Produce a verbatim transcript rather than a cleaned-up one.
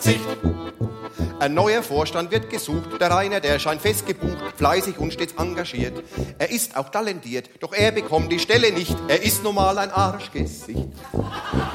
Arschgesicht. Ein neuer Vorstand wird gesucht, der Rainer, der scheint fest gebucht, fleißig und stets engagiert. Er ist auch talentiert, doch er bekommt die Stelle nicht, er ist nun mal ein Arschgesicht.